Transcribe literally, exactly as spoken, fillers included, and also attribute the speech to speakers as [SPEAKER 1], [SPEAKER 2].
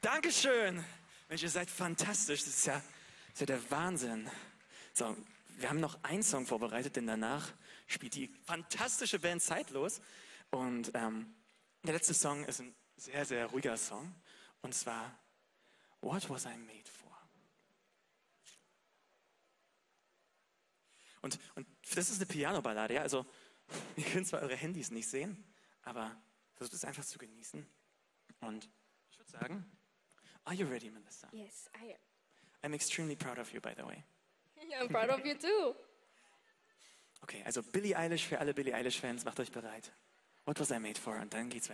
[SPEAKER 1] Dankeschön. Mensch, ihr seid fantastisch. Das ist ja, das ist ja der Wahnsinn. So, wir haben noch einen Song vorbereitet, denn danach spielt die fantastische Band Zeitlos. Und ähm, der letzte Song ist ein sehr, sehr ruhiger Song. Und zwar What Was I Made For? Und, und das ist eine Piano-Ballade, ja. Also, ihr könnt zwar eure Handys nicht sehen, aber versucht es einfach zu genießen. Und ich würde sagen, are you ready, Melissa?
[SPEAKER 2] Yes, I am.
[SPEAKER 1] I'm extremely proud of you, by the way.
[SPEAKER 2] I'm proud of you too.
[SPEAKER 1] Okay, also Billie Eilish für alle Billie Eilish-Fans, macht euch bereit. What Was I Made For? Und dann geht's weiter.